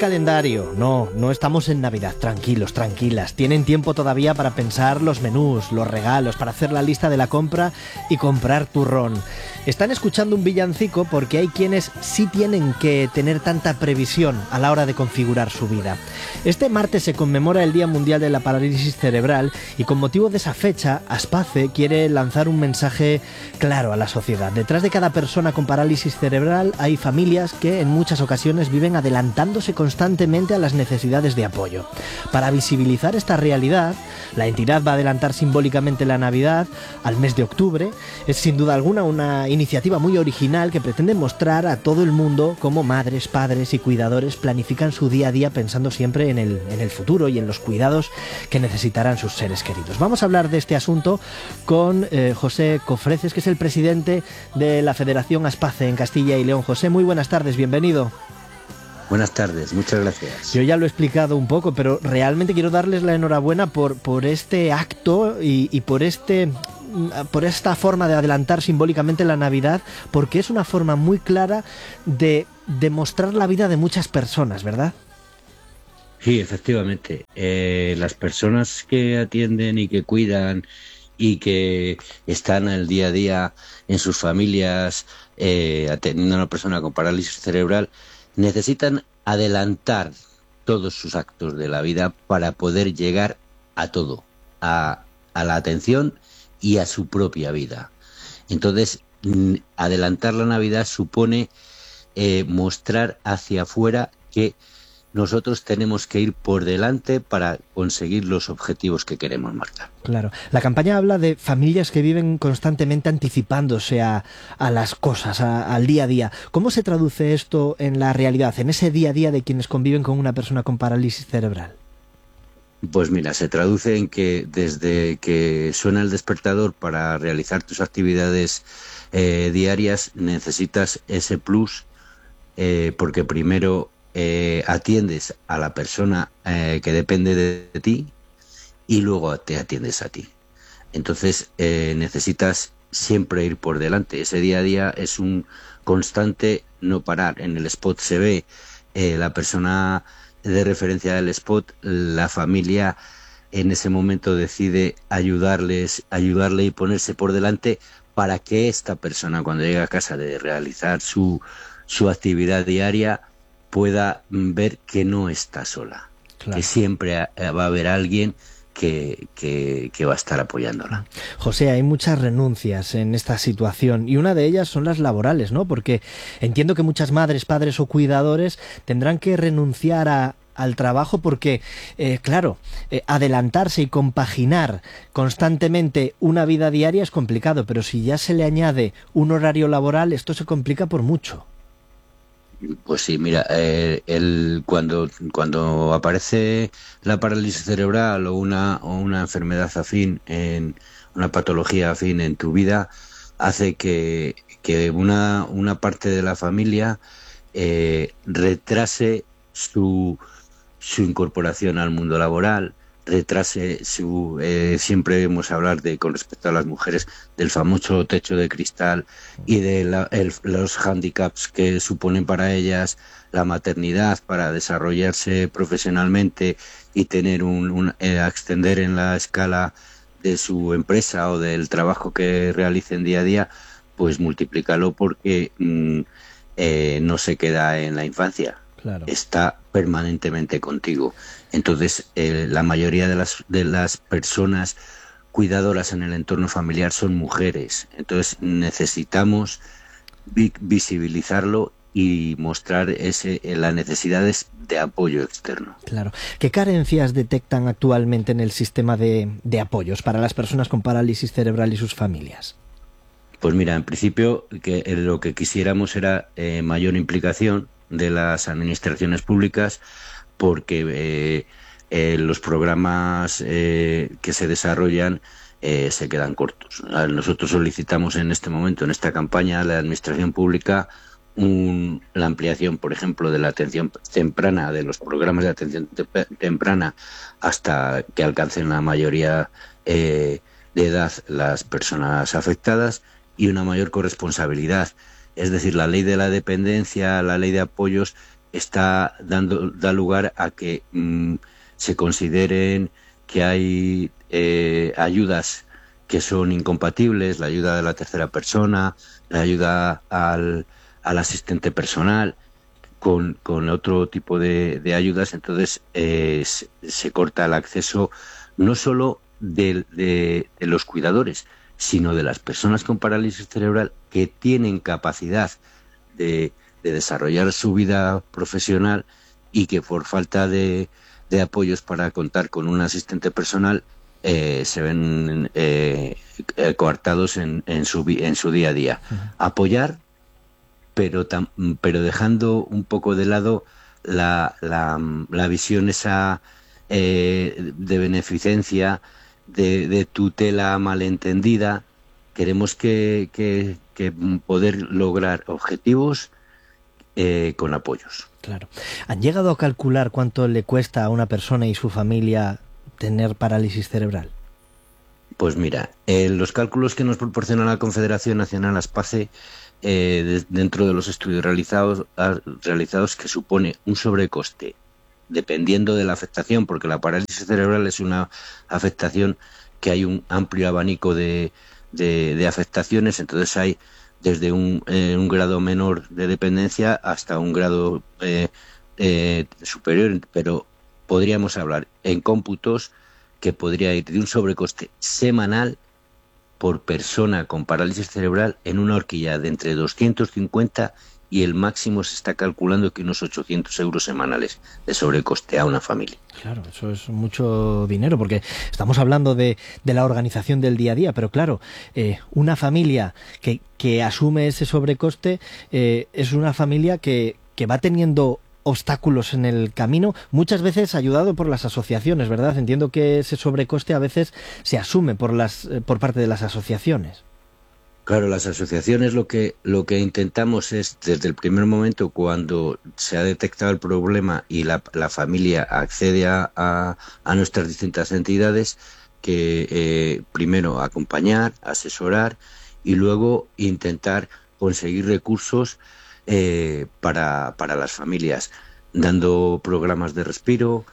calendario. No estamos en Navidad. Tranquilos, tranquilas. Tienen tiempo todavía para pensar los menús, los regalos, para hacer la lista de la compra y comprar turrón. Están escuchando un villancico porque hay quienes sí tienen que tener tanta previsión a la hora de configurar su vida. Este martes se conmemora el Día Mundial de la Parálisis Cerebral y con motivo de esa fecha, Aspace quiere lanzar un mensaje claro a la sociedad. Detrás de cada persona con parálisis cerebral hay familias que en muchas ocasiones viven adelantándose constantemente a las necesidades de apoyo. Para visibilizar esta realidad, la entidad va a adelantar simbólicamente la Navidad al mes de octubre. Es sin duda alguna una iniciativa muy original que pretende mostrar a todo el mundo cómo madres, padres y cuidadores planifican su día a día pensando siempre en el futuro y en los cuidados que necesitarán sus seres queridos. Vamos a hablar de este asunto con José Cofreces, que es el presidente de la Federación Aspace en Castilla y León. José, muy buenas tardes, bienvenido. Buenas tardes, muchas gracias. Yo ya lo he explicado un poco, pero realmente quiero darles la enhorabuena por este acto y por esta forma de adelantar simbólicamente la Navidad, porque es una forma muy clara de demostrar la vida de muchas personas, ¿verdad? Sí, efectivamente. Las personas que atienden y que cuidan y que están el día a día en sus familias atendiendo a una persona con parálisis cerebral necesitan adelantar todos sus actos de la vida para poder llegar a todo, a la atención y a su propia vida. Entonces, adelantar la Navidad supone mostrar hacia afuera que nosotros tenemos que ir por delante para conseguir los objetivos que queremos marcar. Claro. La campaña habla de familias que viven constantemente anticipándose a las cosas, al día a día. ¿Cómo se traduce esto en la realidad, en ese día a día de quienes conviven con una persona con parálisis cerebral? Pues mira, se traduce en que desde que suena el despertador para realizar tus actividades diarias necesitas ese plus porque primero atiendes a la persona que depende de ti y luego te atiendes a ti. Entonces necesitas siempre ir por delante. Ese día a día es un constante no parar. En el spot se ve la persona de referencia del spot, la familia en ese momento decide ayudarle y ponerse por delante para que esta persona, cuando llegue a casa de realizar su actividad diaria, pueda ver que no está sola, claro, que siempre va a haber alguien que va a estar apoyándola. José, hay muchas renuncias en esta situación y una de ellas son las laborales, ¿no? Porque entiendo que muchas madres, padres o cuidadores tendrán que renunciar al trabajo porque, adelantarse y compaginar constantemente una vida diaria es complicado, pero si ya se le añade un horario laboral, esto se complica por mucho. Pues sí, mira, cuando aparece la parálisis cerebral o una enfermedad afín, una patología afín en tu vida, hace que una parte de la familia retrase su incorporación al mundo laboral, retrase siempre vemos hablar con respecto a las mujeres del famoso techo de cristal y de los hándicaps que suponen para ellas la maternidad para desarrollarse profesionalmente y tener extender en la escala de su empresa o del trabajo que realicen día a día, pues multiplícalo porque no se queda en la infancia. Claro. Está permanentemente contigo. Entonces, la mayoría de las personas cuidadoras en el entorno familiar son mujeres. Entonces, necesitamos visibilizarlo y mostrar las necesidades de apoyo externo. Claro. ¿Qué carencias detectan actualmente en el sistema de apoyos para las personas con parálisis cerebral y sus familias? Pues mira, en principio lo que quisiéramos era mayor implicación de las administraciones públicas porque los programas que se desarrollan se quedan cortos. Nosotros solicitamos en este momento, en esta campaña, a la administración pública la ampliación, por ejemplo, de la atención temprana, de los programas de atención temprana hasta que alcancen la mayoría de edad las personas afectadas y una mayor corresponsabilidad. Es decir, la ley de la dependencia, la ley de apoyos da lugar a que se consideren que hay ayudas que son incompatibles, la ayuda de la tercera persona, la ayuda al asistente personal, con otro tipo de ayudas. Entonces se corta el acceso no solo de los cuidadores, sino de las personas con parálisis cerebral que tienen capacidad de desarrollar su vida profesional y que por falta de apoyos para contar con un asistente personal se ven coartados en su día a día. Apoyar, pero dejando un poco de lado la visión esa de beneficencia, de tutela malentendida. Queremos que poder lograr objetivos con apoyos. Claro. ¿Han llegado a calcular cuánto le cuesta a una persona y su familia tener parálisis cerebral? Pues mira, los cálculos que nos proporciona la Confederación Nacional ASPACE, dentro de los estudios realizados, que supone un sobrecoste, dependiendo de la afectación, porque la parálisis cerebral es una afectación que hay un amplio abanico de afectaciones. Entonces hay desde un grado menor de dependencia hasta un grado superior, pero podríamos hablar en cómputos que podría ir de un sobrecoste semanal por persona con parálisis cerebral en una horquilla de entre 250 y el máximo se está calculando que unos 800 euros semanales de sobrecoste a una familia. Claro, eso es mucho dinero, porque estamos hablando de la organización del día a día, pero claro, una familia que asume ese sobrecoste es una familia que va teniendo obstáculos en el camino, muchas veces ayudado por las asociaciones, ¿verdad? Entiendo que ese sobrecoste a veces se asume por parte de las asociaciones. Claro, las asociaciones lo que intentamos es, desde el primer momento, cuando se ha detectado el problema y la familia accede a nuestras distintas entidades, que primero acompañar, asesorar y luego intentar conseguir recursos para las familias, dando programas de respiro,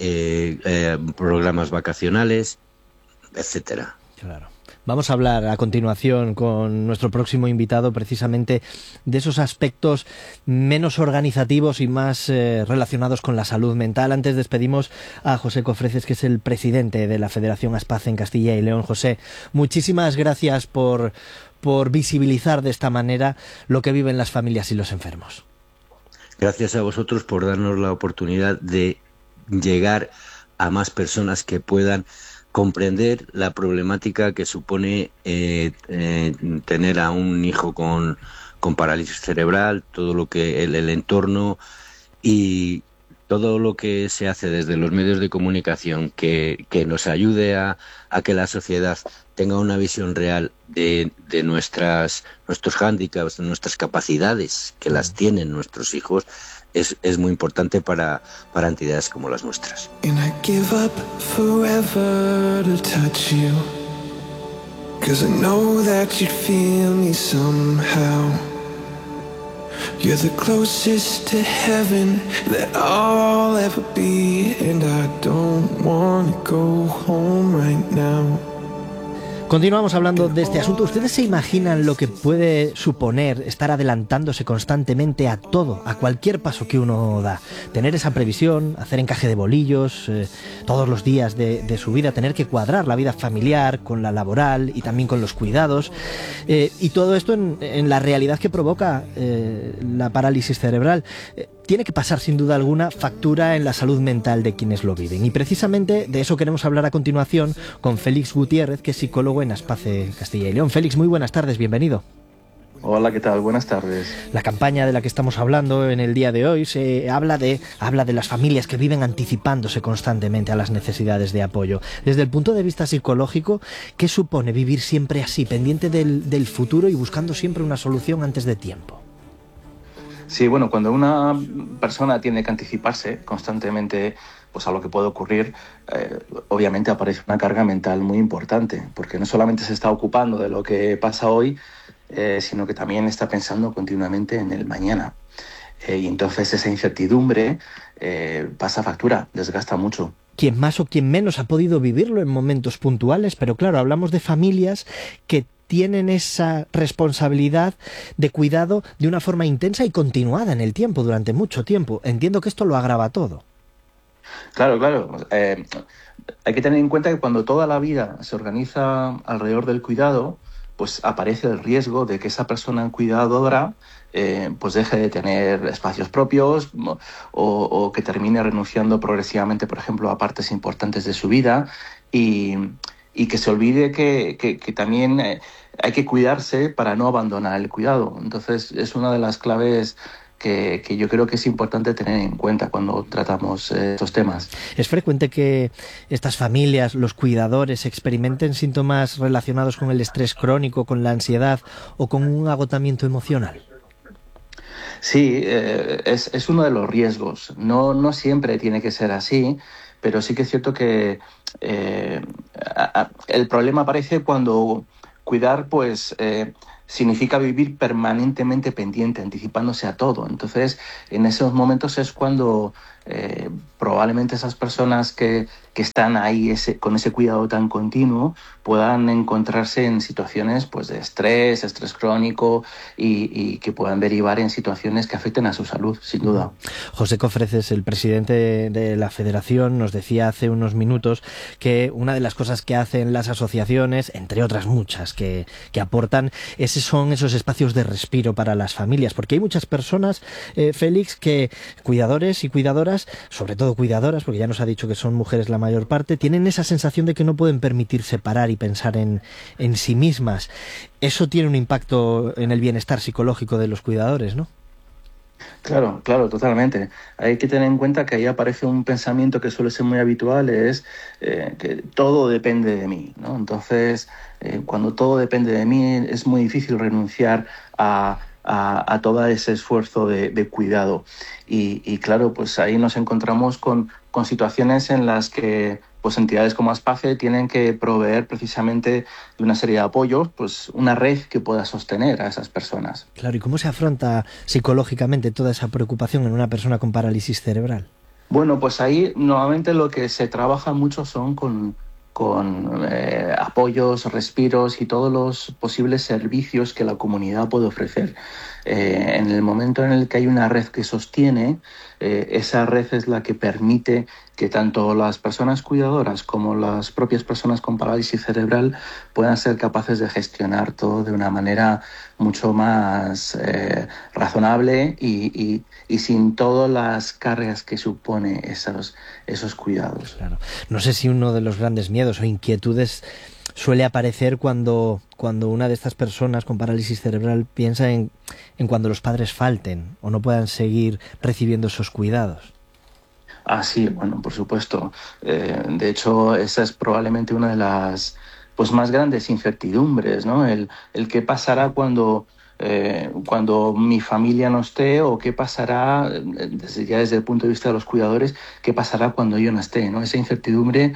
programas vacacionales, etcétera. Claro. Vamos a hablar a continuación con nuestro próximo invitado precisamente de esos aspectos menos organizativos y más relacionados con la salud mental. Antes despedimos a José Cofreces, que es el presidente de la Federación ASPACE en Castilla y León. José, muchísimas gracias por visibilizar de esta manera lo que viven las familias y los enfermos. Gracias a vosotros por darnos la oportunidad de llegar a más personas que puedan comprender la problemática que supone tener a un hijo con parálisis cerebral, todo lo que el entorno y todo lo que se hace desde los medios de comunicación que nos ayude a que la sociedad tenga una visión real de nuestros hándicaps, de nuestras capacidades, que las tienen nuestros hijos, es muy importante para entidades como las nuestras. And I give up forever to touch you, 'cause I know that you'd feel me somehow. You're the closest to heaven that I'll ever be, and I don't wanna go home right now. Continuamos hablando de este asunto. ¿Ustedes se imaginan lo que puede suponer estar adelantándose constantemente a todo, a cualquier paso que uno da? Tener esa previsión, hacer encaje de bolillos todos los días de su vida, tener que cuadrar la vida familiar con la laboral y también con los cuidados. Y todo esto en la realidad que provoca la parálisis cerebral. Tiene que pasar sin duda alguna factura en la salud mental de quienes lo viven. Y precisamente de eso queremos hablar a continuación con Félix Gutiérrez, que es psicólogo en ASPACE Castilla y León. Félix, muy buenas tardes, bienvenido. Hola, ¿qué tal? Buenas tardes. La campaña de la que estamos hablando en el día de hoy se habla de las familias que viven anticipándose constantemente a las necesidades de apoyo. Desde el punto de vista psicológico, ¿qué supone vivir siempre así, pendiente del futuro y buscando siempre una solución antes de tiempo? Sí, bueno, cuando una persona tiene que anticiparse constantemente pues a lo que puede ocurrir, obviamente aparece una carga mental muy importante, porque no solamente se está ocupando de lo que pasa hoy, sino que también está pensando continuamente en el mañana. Y entonces esa incertidumbre pasa factura, desgasta mucho. Quien más o quien menos ha podido vivirlo en momentos puntuales, pero claro, hablamos de familias que tienen esa responsabilidad de cuidado de una forma intensa y continuada en el tiempo, durante mucho tiempo. Entiendo que esto lo agrava todo. Claro, claro. Hay que tener en cuenta que cuando toda la vida se organiza alrededor del cuidado, pues aparece el riesgo de que esa persona cuidadora pues deje de tener espacios propios o que termine renunciando progresivamente, por ejemplo, a partes importantes de su vida y que se olvide que también hay que cuidarse para no abandonar el cuidado. Entonces, es una de las claves que yo creo que es importante tener en cuenta cuando tratamos estos temas. ¿Es frecuente que estas familias, los cuidadores, experimenten síntomas relacionados con el estrés crónico, con la ansiedad o con un agotamiento emocional? Sí, es uno de los riesgos. No siempre tiene que ser así, pero sí que es cierto que el problema aparece cuando cuidar, pues, significa vivir permanentemente pendiente, anticipándose a todo. Entonces, en esos momentos es cuando probablemente esas personas que están ahí con ese cuidado tan continuo puedan encontrarse en situaciones pues, de estrés crónico y que puedan derivar en situaciones que afecten a su salud, sin duda. José Cofreces, el presidente de la Federación, nos decía hace unos minutos que una de las cosas que hacen las asociaciones, entre otras muchas que aportan, son esos espacios de respiro para las familias, porque hay muchas personas, Félix, que cuidadores y cuidadoras, sobre todo cuidadoras, porque ya nos ha dicho que son mujeres la mayor parte, tienen esa sensación de que no pueden permitirse parar y pensar en sí mismas. Eso tiene un impacto en el bienestar psicológico de los cuidadores, ¿no? Claro, claro, totalmente. Hay que tener en cuenta que ahí aparece un pensamiento que suele ser muy habitual, es que todo depende de mí, ¿no? Entonces, cuando todo depende de mí, es muy difícil renunciar a todo ese esfuerzo de cuidado. Y claro, pues ahí nos encontramos con situaciones en las que pues entidades como Aspace tienen que proveer precisamente de una serie de apoyos, pues una red que pueda sostener a esas personas. Claro, ¿y cómo se afronta psicológicamente toda esa preocupación en una persona con parálisis cerebral? Bueno, pues ahí normalmente lo que se trabaja mucho son con apoyos, respiros y todos los posibles servicios que la comunidad puede ofrecer. En el momento en el que hay una red que sostiene, esa red es la que permite que tanto las personas cuidadoras como las propias personas con parálisis cerebral puedan ser capaces de gestionar todo de una manera mucho más razonable y sin todas las cargas que supone esos cuidados. Claro. No sé si uno de los grandes miedos o inquietudes suele aparecer cuando una de estas personas con parálisis cerebral piensa en cuando los padres falten o no puedan seguir recibiendo esos cuidados. Ah, sí, bueno, por supuesto. De hecho, esa es probablemente una de las pues, más grandes incertidumbres, ¿no? El qué pasará cuando mi familia no esté o qué pasará, desde el punto de vista de los cuidadores, qué pasará cuando yo no esté, ¿no? Esa incertidumbre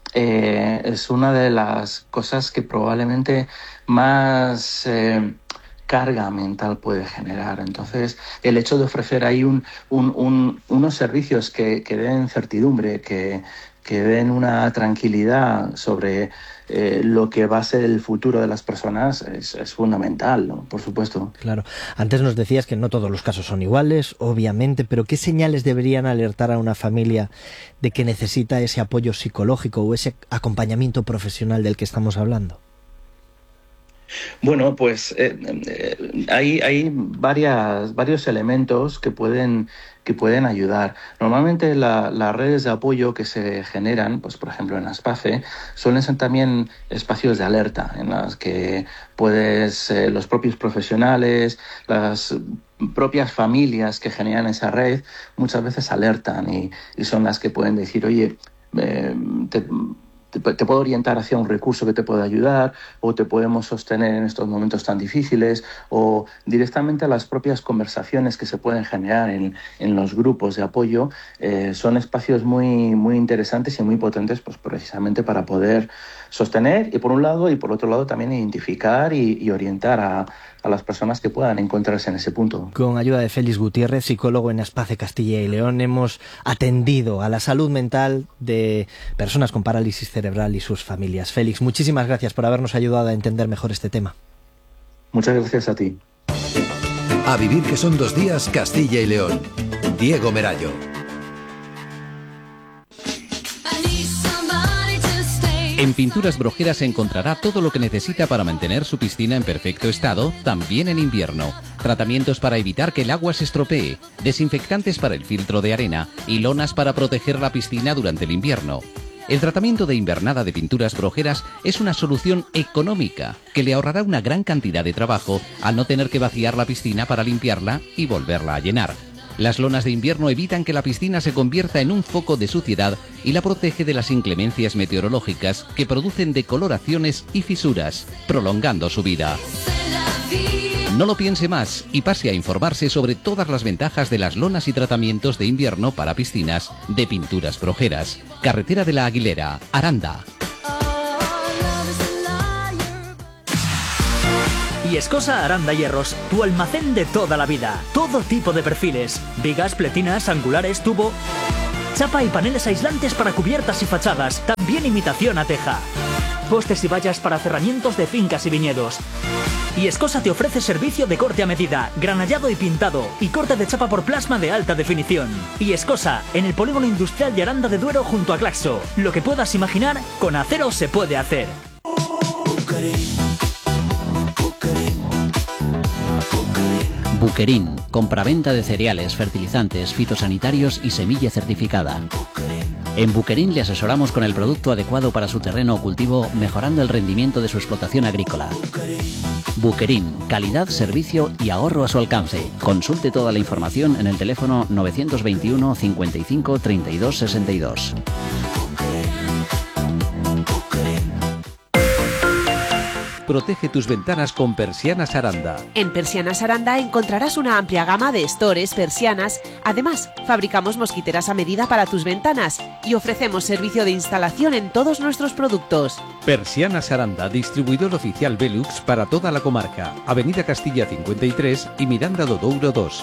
es una de las cosas que probablemente más carga mental puede generar. Entonces, el hecho de ofrecer ahí unos servicios que den certidumbre, que den una tranquilidad sobre lo que va a ser el futuro de las personas es fundamental, ¿no? Por supuesto. Claro. Antes nos decías que no todos los casos son iguales, obviamente, pero ¿qué señales deberían alertar a una familia de que necesita ese apoyo psicológico o ese acompañamiento profesional del que estamos hablando? Bueno, pues hay varios elementos que pueden ayudar. Normalmente las redes de apoyo que se generan, pues por ejemplo en Aspace, suelen ser también espacios de alerta en las que los propios profesionales, las propias familias que generan esa red, muchas veces alertan y son las que pueden decir, oye, te puedo orientar hacia un recurso que te pueda ayudar o te podemos sostener en estos momentos tan difíciles o directamente a las propias conversaciones que se pueden generar en los grupos de apoyo. Son espacios muy, muy interesantes y muy potentes pues, precisamente para poder sostener y por un lado y por otro lado también identificar y orientar a a las personas que puedan encontrarse en ese punto. Con ayuda de Félix Gutiérrez, psicólogo en Aspace Castilla y León, hemos atendido a la salud mental de personas con parálisis cerebral y sus familias. Félix, muchísimas gracias por habernos ayudado a entender mejor este tema. Muchas gracias a ti. A vivir que son 2 días, Castilla y León. Diego Merallo. En Pinturas Brojeras encontrará todo lo que necesita para mantener su piscina en perfecto estado, también en invierno. Tratamientos para evitar que el agua se estropee, desinfectantes para el filtro de arena y lonas para proteger la piscina durante el invierno. El tratamiento de invernada de Pinturas Brojeras es una solución económica que le ahorrará una gran cantidad de trabajo al no tener que vaciar la piscina para limpiarla y volverla a llenar. Las lonas de invierno evitan que la piscina se convierta en un foco de suciedad y la protege de las inclemencias meteorológicas que producen decoloraciones y fisuras, prolongando su vida. No lo piense más y pase a informarse sobre todas las ventajas de las lonas y tratamientos de invierno para piscinas de Pinturas Brojeras. Carretera de la Aguilera, Aranda. Viescosa Aranda Hierros, tu almacén de toda la vida. Todo tipo de perfiles, vigas, pletinas, angulares, tubo, chapa y paneles aislantes para cubiertas y fachadas, también imitación a teja. Postes y vallas para cerramientos de fincas y viñedos. Viescosa te ofrece servicio de corte a medida, granallado y pintado, y corte de chapa por plasma de alta definición. Viescosa, en el polígono industrial de Aranda de Duero junto a Claxo. Lo que puedas imaginar, con acero se puede hacer. Buquerín, compraventa de cereales, fertilizantes, fitosanitarios y semilla certificada. En Buquerín le asesoramos con el producto adecuado para su terreno o cultivo, mejorando el rendimiento de su explotación agrícola. Buquerín, calidad, servicio y ahorro a su alcance. Consulte toda la información en el teléfono 921 55 32 62. Protege tus ventanas con Persianas Aranda. En Persianas Aranda encontrarás una amplia gama de estores, persianas. Además, fabricamos mosquiteras a medida para tus ventanas y ofrecemos servicio de instalación en todos nuestros productos. Persianas Aranda, distribuidor oficial Velux para toda la comarca. Avenida Castilla 53 y Miranda do Douro 2.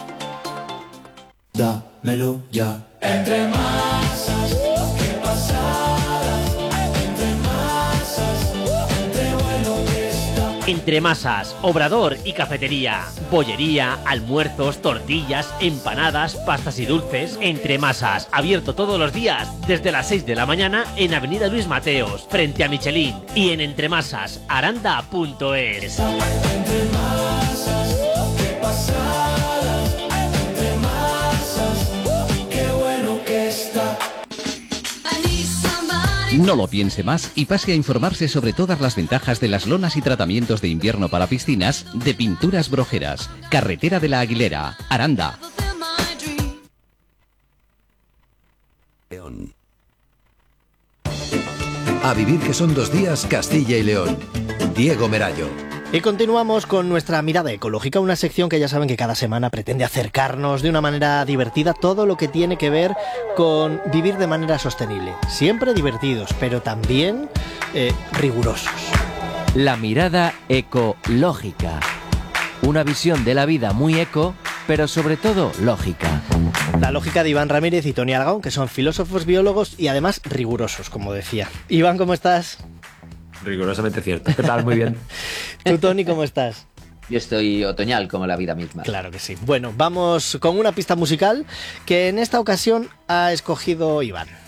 Dámelo ya. Entre masas, qué pasada. Entre masas, entre bueno que está. Entre Masas, obrador y cafetería, bollería, almuerzos, tortillas, empanadas, pastas y dulces. Entre Masas, abierto todos los días desde las 6 de la mañana en Avenida Luis Mateos, frente a Michelin, y en entremasasaranda.es. Entre masas, qué pasada. Entre masas, qué bueno que está. No lo piense más y pase a informarse sobre todas las ventajas de las lonas y tratamientos de invierno para piscinas de Pinturas Brojeras. Carretera de la Aguilera, Aranda. León. A vivir que son 2 días, Castilla y León. Diego Merallo. Y continuamos con nuestra mirada ecológica, una sección que ya saben que cada semana pretende acercarnos de una manera divertida todo lo que tiene que ver con vivir de manera sostenible. Siempre divertidos, pero también rigurosos. La mirada ecológica. Una visión de la vida muy eco, pero sobre todo lógica. La lógica de Iván Ramírez y Toni Aragón, que son filósofos, biólogos y además rigurosos, como decía. Iván, ¿cómo estás? Rigurosamente cierto. ¿Qué tal? Muy bien. ¿Tú, Toni, cómo estás? Yo estoy otoñal como la vida misma. Claro que sí. Bueno, vamos con una pista musical que en esta ocasión ha escogido Iván.